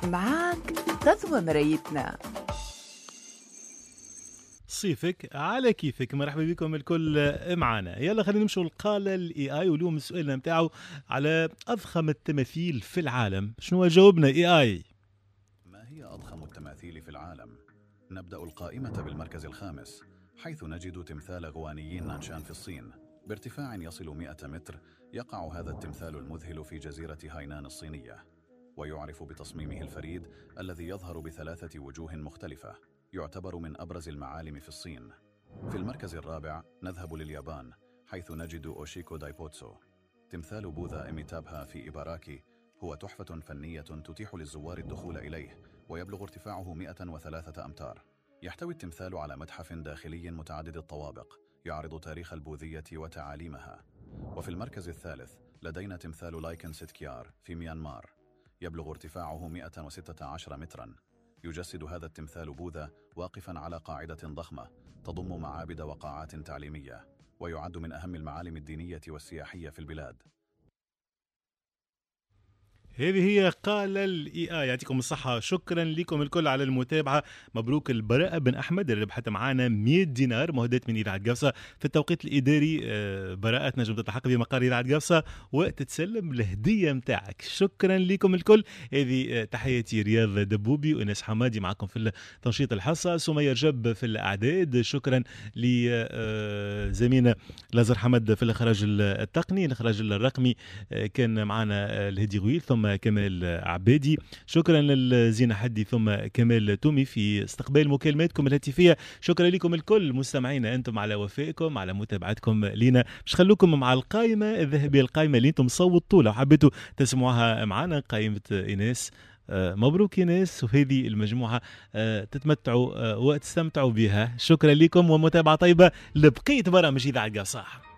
معاك غزوة مرايتنا. صيفك على كيفك. مرحبا بكم الكل معنا. يلا خلينا نمشوا لقالة الاي اي، واليوم السؤال نتاعو على اضخم التماثيل في العالم. شنو جاوبنا اي اي؟ ما هي أضخم التماثيل في العالم؟ نبدأ القائمة بالمركز الخامس، حيث نجد تمثال غوانيين نانشان في الصين بارتفاع يصل 100 متر. يقع هذا التمثال المذهل في جزيرة هاينان الصينية، ويعرف بتصميمه الفريد الذي يظهر بثلاثة وجوه مختلفة. يعتبر من أبرز المعالم في الصين. في المركز الرابع نذهب لليابان، حيث نجد أوشيكو دايبوتسو، تمثال بوذا إميتابها في إيباراكي. هو تحفة فنية تتيح للزوار الدخول إليه، ويبلغ ارتفاعه 103 أمتار. يحتوي التمثال على متحف داخلي متعدد الطوابق يعرض تاريخ البوذية وتعاليمها. وفي المركز الثالث لدينا تمثال لايكن سيتكيار في ميانمار، يبلغ ارتفاعه 116 مترا. يجسد هذا التمثال بوذا واقفا على قاعدة ضخمة تضم معابد وقاعات تعليمية، ويعد من أهم المعالم الدينية والسياحية في البلاد. هذه هي قال الاي اي. يعطيكم الصحة، شكرا لكم الكل على المتابعة. مبروك البراء بن احمد اللي ربحت معانا 100 دينار مهداة من اذاعة قفصة في التوقيت الاداري. براءة نجم تتحقق بمقر اذاعة قفصة وتتسلم الهدية متاعك. شكرا لكم الكل. هذه تحياتي رياض دبوبي وانس حمادي معكم في تنشيط الحصة، سمية رجب في الاعداد. شكرا لزميلنا لازر حمد في الاخراج التقني. الاخراج الرقمي كان معنا الهدي غويل ثم كمال عبادي. شكرا للزينة حدي ثم كمال تومي في استقبال مكالماتكم الهاتفية. شكرا لكم الكل مستمعينا أنتم على وفائكم، على متابعتكم لنا. مش خلوكم مع القائمة الذهبية، القائمة اللي أنتم صوتوا لو حبيتوا تسمعوها معنا، قائمة إيناس. مبروك إيناس، وهذه المجموعة تتمتعوا وتستمتعوا بها. شكرا لكم ومتابعة طيبة لبقية برامج إذاعة قفصة.